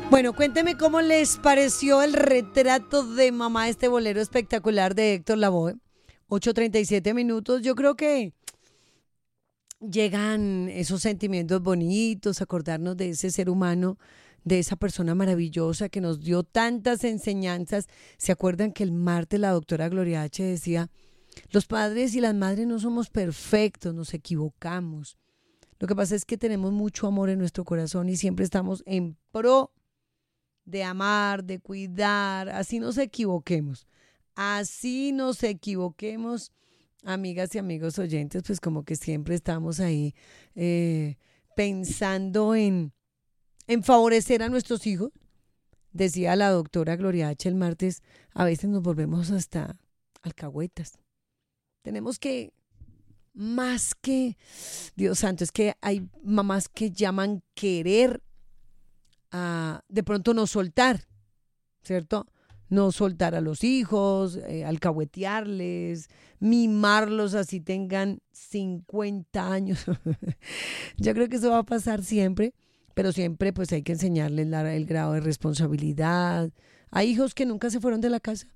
Bueno, cuénteme cómo les pareció el retrato de mamá, este bolero espectacular de Héctor Lavoe. 8:37. Yo creo que llegan esos sentimientos bonitos, acordarnos de ese ser humano, de esa persona maravillosa que nos dio tantas enseñanzas. ¿Se acuerdan que el martes la doctora Gloria H. decía, los padres y las madres no somos perfectos, nos equivocamos? Lo que pasa es que tenemos mucho amor en nuestro corazón y siempre estamos en pro de amar, de cuidar, así nos equivoquemos. Así nos equivoquemos, amigas y amigos oyentes, pues como que siempre estamos ahí pensando en favorecer a nuestros hijos. Decía la doctora Gloria H. el martes, a veces nos volvemos hasta alcahuetas. Tenemos que, más que, Dios santo, es que hay mamás que llaman querer a de pronto no soltar, ¿cierto? No soltar a los hijos, alcahuetearles, mimarlos así tengan 50 años. Yo creo que eso va a pasar siempre, pero siempre pues hay que enseñarles el grado de responsabilidad. Hay hijos que nunca se fueron de la casa,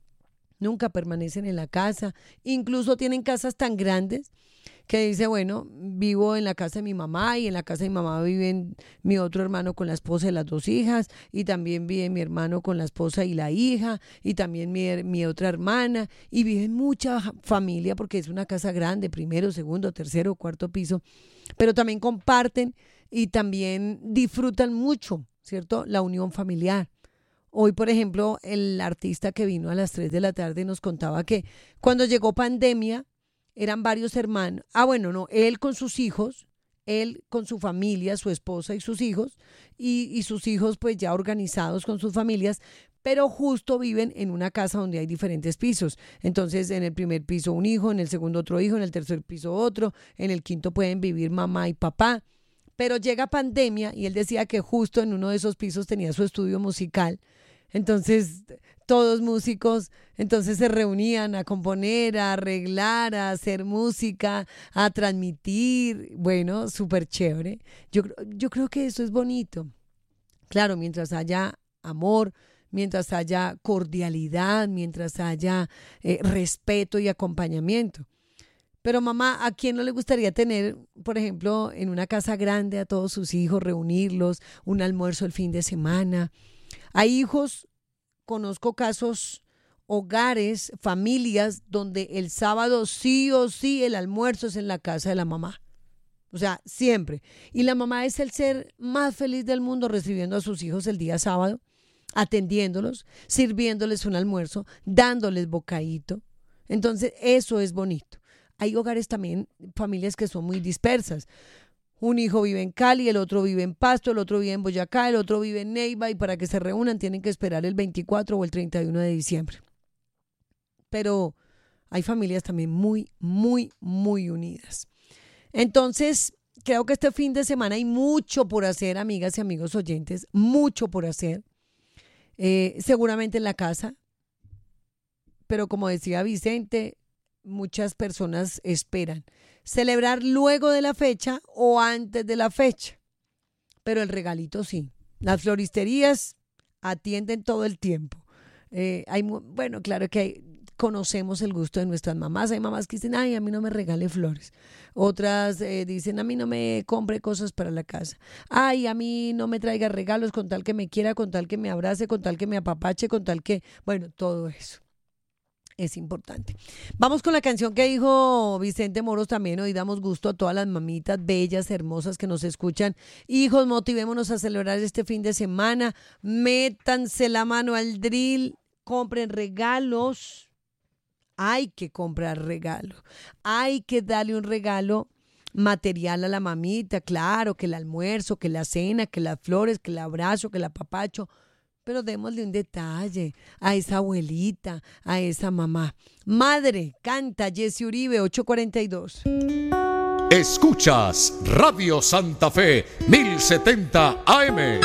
nunca permanecen en la casa, incluso tienen casas tan grandes que dice, bueno, vivo en la casa de mi mamá y en la casa de mi mamá viven mi otro hermano con la esposa y las dos hijas y también vive mi hermano con la esposa y la hija y también mi otra hermana y viven mucha familia porque es una casa grande, primero, segundo, tercero, cuarto piso, pero también comparten y también disfrutan mucho, ¿cierto? La unión familiar. Hoy, por ejemplo, el artista que vino a las 3 de la tarde nos contaba que cuando llegó pandemia, eran varios hermanos. Él con sus hijos, él con su familia, su esposa y sus hijos, y sus hijos pues ya organizados con sus familias, pero justo viven en una casa donde hay diferentes pisos. Entonces, en el primer piso un hijo, en el segundo otro hijo, en el tercer piso otro, en el quinto pueden vivir mamá y papá. Pero llega pandemia y él decía que justo en uno de esos pisos tenía su estudio musical. Entonces, todos músicos, entonces se reunían a componer, a arreglar, a hacer música, a transmitir. Bueno, súper chévere. Yo creo que eso es bonito. Claro, mientras haya amor, mientras haya cordialidad, mientras haya respeto y acompañamiento. Pero mamá, ¿a quién no le gustaría tener, por ejemplo, en una casa grande a todos sus hijos, reunirlos, un almuerzo el fin de semana? Hay hijos, conozco casos, hogares, familias, donde el sábado sí o sí el almuerzo es en la casa de la mamá. O sea, siempre. Y la mamá es el ser más feliz del mundo recibiendo a sus hijos el día sábado, atendiéndolos, sirviéndoles un almuerzo, dándoles bocadito. Entonces, eso es bonito. Hay hogares también, familias que son muy dispersas. Un hijo vive en Cali, el otro vive en Pasto, el otro vive en Boyacá, el otro vive en Neiva y para que se reúnan tienen que esperar el 24 o el 31 de diciembre. Pero hay familias también muy, muy, muy unidas. Entonces, creo que este fin de semana hay mucho por hacer, amigas y amigos oyentes, mucho por hacer. Seguramente en la casa, pero como decía Vicente, muchas personas esperan celebrar luego de la fecha o antes de la fecha. Pero el regalito sí. Las floristerías atienden todo el tiempo. Claro que conocemos el gusto de nuestras mamás. Hay mamás que dicen, ay, a mí no me regale flores. Otras dicen, a mí no me compre cosas para la casa. Ay, a mí no me traiga regalos con tal que me quiera, con tal que me abrace, con tal que me apapache, con tal que... Bueno, todo eso es importante. Vamos con la canción que dijo Vicente Moros también. Hoy damos gusto a todas las mamitas bellas, hermosas que nos escuchan. Hijos, motivémonos a celebrar este fin de semana. Métanse la mano al drill. Compren regalos. Hay que comprar regalos. Hay que darle un regalo material a la mamita. Claro, que el almuerzo, que la cena, que las flores, que el abrazo, que el apapacho. Pero démosle un detalle a esa abuelita, a esa mamá. Madre, canta Jessy Uribe, 8:42. Escuchas Radio Santa Fe, 1070 AM.